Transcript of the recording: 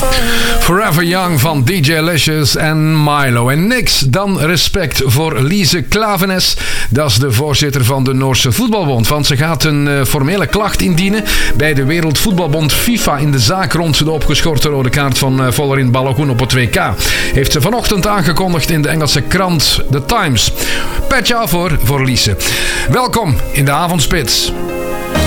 Forever Young van DJ Licious en Milo. En niks dan respect voor Lise Klavenes. Dat is de voorzitter van de Noorse Voetbalbond. Want ze gaat een formele klacht indienen bij de Wereldvoetbalbond FIFA in de zaak rond de opgeschorte rode kaart van Vollering Balogun op het WK. Heeft ze vanochtend aangekondigd in de Engelse krant The Times. Petje af voor Lise. Welkom in de Avondspits.